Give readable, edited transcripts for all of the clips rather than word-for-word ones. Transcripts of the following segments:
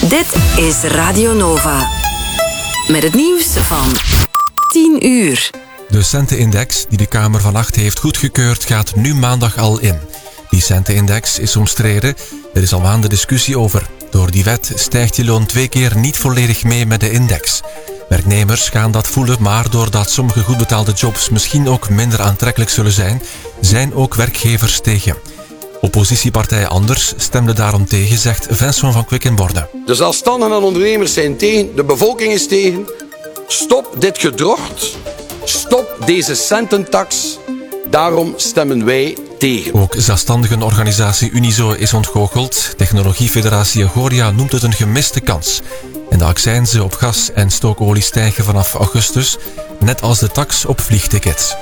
Dit is Radio Nova. Met het nieuws van 10 uur. De centenindex die de Kamer vannacht heeft goedgekeurd gaat nu maandag al in. Die centenindex is omstreden. Er is al maanden discussie over. Door die wet stijgt je loon 2 keer niet volledig mee met de index. Werknemers gaan dat voelen, maar doordat sommige goed betaalde jobs misschien ook minder aantrekkelijk zullen zijn ook werkgevers tegen. Oppositiepartij Anders stemde daarom tegen, zegt Vincent van Quickenborne. De zelfstandigen en ondernemers zijn tegen, de bevolking is tegen. Stop dit gedrocht. Stop deze cententax. Daarom stemmen wij tegen. Ook zelfstandigenorganisatie Unizo is ontgoocheld. Technologiefederatie Agoria noemt het een gemiste kans. En de accijnzen op gas en stookolie stijgen vanaf augustus, net als de tax op vliegtickets.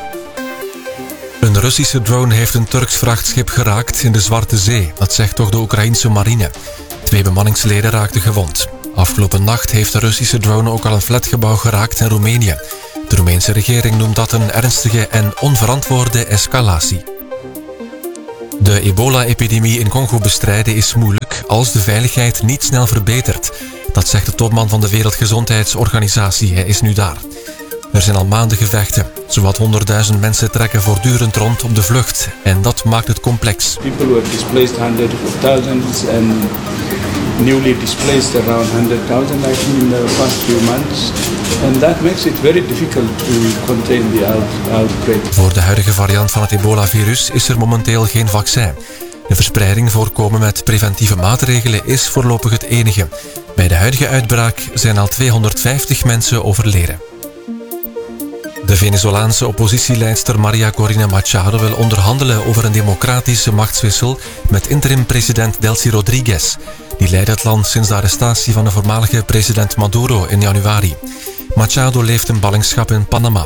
Een Russische drone heeft een Turks vrachtschip geraakt in de Zwarte Zee. Dat zegt toch de Oekraïense marine. 2 bemanningsleden raakten gewond. Afgelopen nacht heeft de Russische drone ook al een flatgebouw geraakt in Roemenië. De Roemeense regering noemt dat een ernstige en onverantwoorde escalatie. De ebola-epidemie in Congo bestrijden is moeilijk als de veiligheid niet snel verbetert. Dat zegt de topman van de Wereldgezondheidsorganisatie. Hij is nu daar. Er zijn al maanden gevechten. Zowat 100.000 mensen trekken voortdurend rond op de vlucht. En dat maakt het complex. People were displaced hundreds of thousands and newly displaced around 100,000 I think in the past few months. And that makes it very difficult to contain the outbreak. Voor de huidige variant van het ebola-virus is er momenteel geen vaccin. De verspreiding voorkomen met preventieve maatregelen is voorlopig het enige. Bij de huidige uitbraak zijn al 250 mensen overleden. De Venezolaanse oppositieleidster Maria Corina Machado wil onderhandelen over een democratische machtswissel met interim-president Delcy Rodriguez. Die leidt het land sinds de arrestatie van de voormalige president Maduro in januari. Machado leeft in ballingschap in Panama.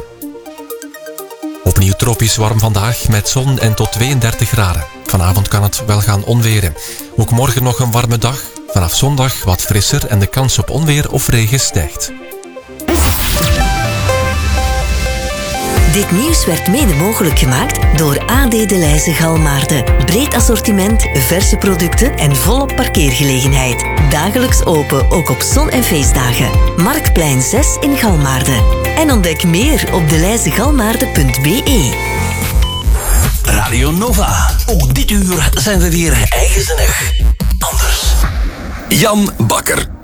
Opnieuw tropisch warm vandaag met zon en tot 32 graden. Vanavond kan het wel gaan onweren. Ook morgen nog een warme dag. Vanaf zondag wat frisser en de kans op onweer of regen stijgt. Dit nieuws werd mede mogelijk gemaakt door AD De Leize Galmaarden. Breed assortiment, verse producten en volop parkeergelegenheid. Dagelijks open, ook op zon- en feestdagen. Marktplein 6 in Galmaarden. En ontdek meer op deleizegalmaarden.be. Radio Nova. Ook dit uur zijn we weer eigenzinnig. Anders. Jan Bakker.